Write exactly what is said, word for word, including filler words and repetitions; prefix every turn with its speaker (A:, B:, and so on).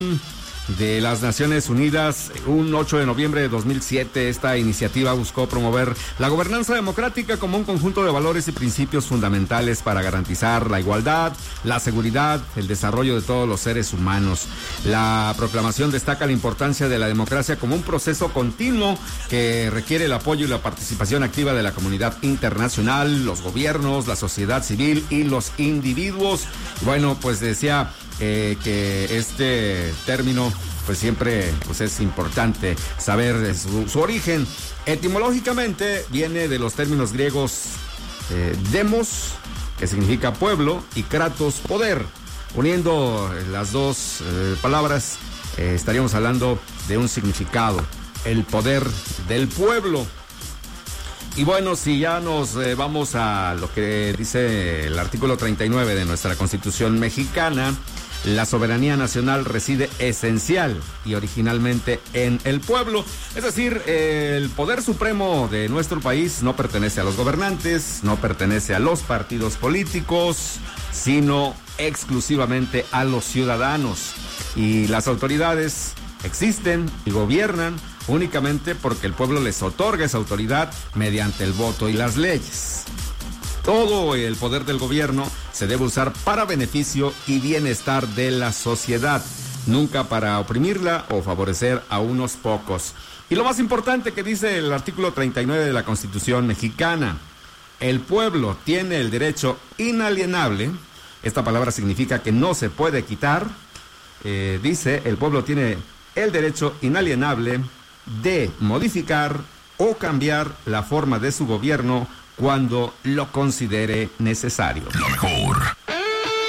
A: de las Naciones Unidas, un ocho de noviembre de dos mil siete, esta iniciativa buscó promover la gobernanza democrática como un conjunto de valores y principios fundamentales para garantizar la igualdad, la seguridad, el desarrollo de todos los seres humanos. La proclamación destaca la importancia de la democracia como un proceso continuo que requiere el apoyo y la participación activa de la comunidad internacional, los gobiernos, la sociedad civil y los individuos. Bueno, pues decía Eh, que este término pues siempre pues es importante saber su, su origen. Etimológicamente viene de los términos griegos eh, demos, que significa pueblo, y kratos, poder. Uniendo las dos eh, palabras eh, estaríamos hablando de un significado, el poder del pueblo. Y bueno, si ya nos eh, vamos a lo que dice el artículo treinta y nueve de nuestra Constitución mexicana, la soberanía nacional reside esencial y originalmente en el pueblo. Es decir, el poder supremo de nuestro país no pertenece a los gobernantes, no pertenece a los partidos políticos, sino exclusivamente a los ciudadanos. Y las autoridades existen y gobiernan únicamente porque el pueblo les otorga esa autoridad mediante el voto y las leyes. Todo el poder del gobierno se debe usar para beneficio y bienestar de la sociedad, nunca para oprimirla o favorecer a unos pocos. Y lo más importante que dice el artículo treinta y nueve de la Constitución mexicana: el pueblo tiene el derecho inalienable, esta palabra significa que no se puede quitar, eh, dice, el pueblo tiene el derecho inalienable de modificar o cambiar la forma de su gobierno cuando lo considere necesario.
B: Lo mejor.